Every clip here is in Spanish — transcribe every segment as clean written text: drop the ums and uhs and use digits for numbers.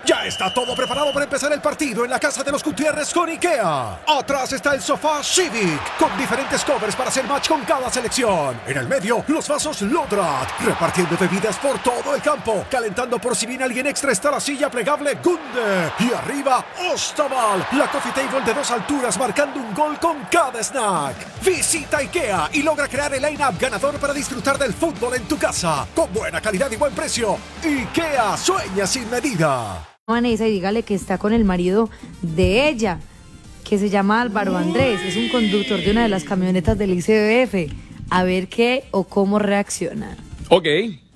Ya está todo preparado para empezar el partido en la casa de los Gutiérrez con IKEA. Atrás está el sofá Civic, con diferentes covers para hacer match con cada selección. En el medio, los vasos Lodrat, repartiendo bebidas por todo el campo. Calentando por si viene alguien extra está la silla plegable Gunde. Y arriba, Ostaval, la coffee table de 2 alturas marcando un gol con cada snack. Visita IKEA y logra crear el line-up ganador para disfrutar del fútbol en tu casa. Con buena calidad y buen precio. IKEA, sueña sin medida. Vanessa, y dígale que está con el marido de ella, que se llama Álvaro Andrés, es un conductor de una de las camionetas del ICBF. A ver qué o cómo reacciona. Ok.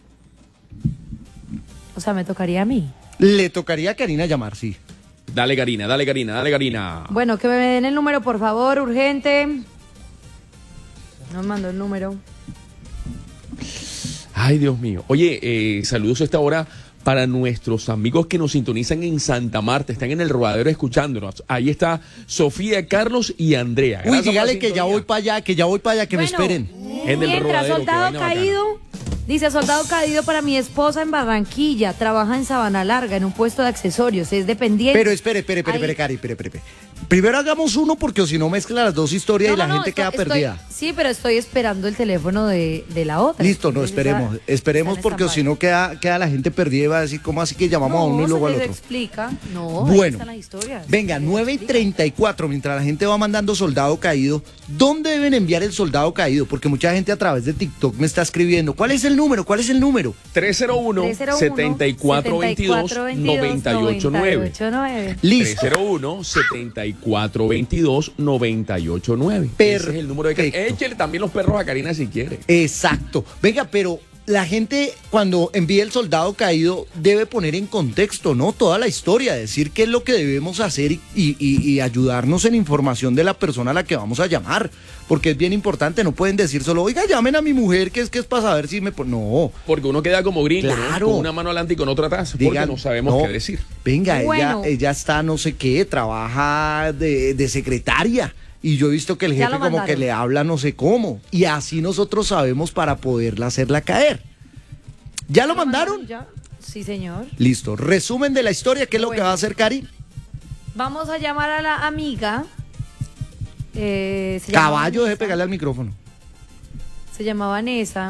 O sea, me tocaría a mí. Le tocaría a Karina llamar, sí. Dale, Karina, dale, Karina, dale, Karina. Bueno, que me den el número, por favor, urgente. Nos mandó el número. Ay, Dios mío. Oye, saludos a esta hora para nuestros amigos que nos sintonizan en Santa Marta, están en el Rodadero escuchándonos. Ahí está Sofía, Carlos y Andrea. Uy, dígale que ya voy para allá, que me esperen. En el Mientras, Rodadero, soldado qué vaina caído, dice soldado caído para mi esposa en Barranquilla, trabaja en Sabana Larga, en un puesto de accesorios, es dependiente. Pero espere, Cari, espere. Primero hagamos uno porque si no mezcla las dos historias y la gente queda perdida. Sí, pero estoy esperando el teléfono de la otra. Listo, no, Entonces, esperemos porque si no queda la gente perdida y va a decir, ¿cómo así que llamamos a uno y luego al se otro? explica. No, Bueno, ahí están las historias. Venga, 9:34, mientras la gente va mandando soldado caído, ¿dónde deben enviar el soldado caído? Porque mucha gente a través de TikTok me está escribiendo, ¿cuál es el número? 301-7422-989. Listo. 301-7422-989. Ese es el número de Karina. Échele también los perros a Karina si quiere. Exacto. Venga, pero la gente cuando envía el soldado caído debe poner en contexto, ¿no? Toda la historia, decir qué es lo que debemos hacer y ayudarnos en información de la persona a la que vamos a llamar. Porque es bien importante, no pueden decir solo, oiga, llamen a mi mujer, que es para saber si me... No. Porque uno queda como gringo, Claro. ¿no? Con una mano adelante y con otra atrás, porque no sabemos qué decir. Venga, Bueno. ella está no sé qué, trabaja de secretaria. Y yo he visto que el Ya jefe lo como mandaron. que le habla no sé cómo. Y así nosotros sabemos para poderla hacerla caer. ¿Ya lo mandaron? ¿Ya? Sí, señor. Listo. Resumen de la historia, ¿qué es lo que va a hacer Cari? Vamos a llamar a la amiga. Se llama Caballo, deje Vanessa. pegarle al micrófono. Se llama Vanessa.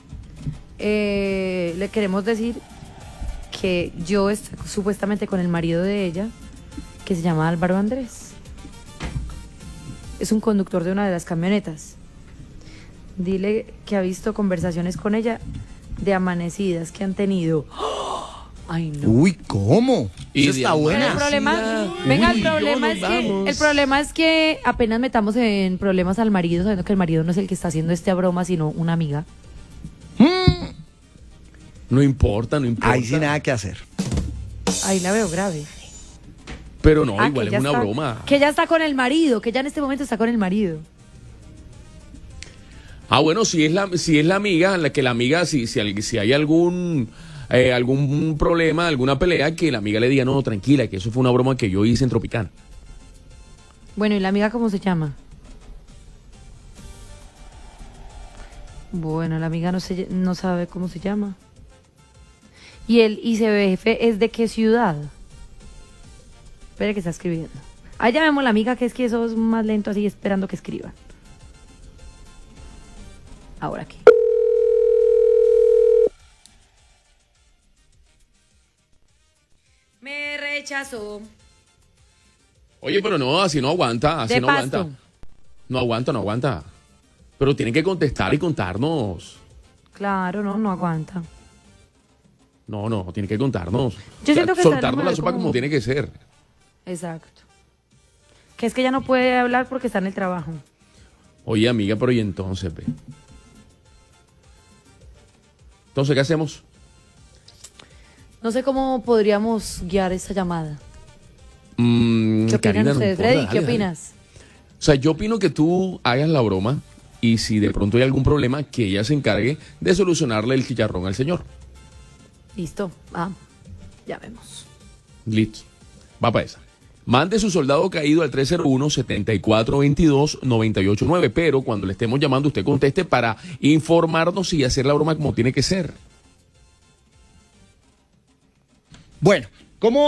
Le queremos decir que yo estoy supuestamente con el marido de ella, que se llama Álvaro Andrés. Es un conductor de una de las camionetas. Dile que ha visto conversaciones con ella de amanecidas que han tenido. Ay, no. Uy, ¿cómo? Y Eso de está Pero buena. el problema, venga, el problema es que apenas metamos en problemas al marido, sabiendo que el marido no es el que está haciendo esta broma, sino una amiga. No importa. Ahí sí nada que hacer. Ahí la veo grave. Pero no, igual que es ella una está- broma. Que ella está con el marido, que ella en este momento está con el marido. Bueno, si es la amiga, la amiga, si hay algún problema, alguna pelea, que la amiga le diga, no, tranquila, que eso fue una broma que yo hice en Tropicana. Bueno, ¿y la amiga cómo se llama? Bueno, la amiga no sabe cómo se llama. ¿Y el ICBF es de qué ciudad? Espera que está escribiendo. Ahí llamemos a la amiga, que es que eso es más lento así, esperando que escriba. Ahora aquí. Me rechazó. Oye, pero no, así no aguanta, así De no paso. aguanta. No aguanta. Pero tienen que contestar y contarnos. Claro, no aguanta. No, tiene que contarnos. Yo siento que está soltarnos la enamorada sopa como tiene que ser. Exacto. Que es que ella no puede hablar porque está en el trabajo. Oye, amiga, pero ¿y entonces, ve? Entonces, ¿qué hacemos? No sé cómo podríamos guiar esa llamada. ¿Qué opinan Karina, no ustedes? importa, Freddy, dale, ¿qué dale. opinas? O sea, yo opino que tú hagas la broma y si de pronto hay algún problema, que ella se encargue de solucionarle el chicharrón al señor. Listo. Ya vemos. Listo. Va para esa. Mande su soldado caído al 301-7422-989, pero cuando le estemos llamando usted conteste para informarnos y hacer la broma como tiene que ser. Bueno, ¿cómo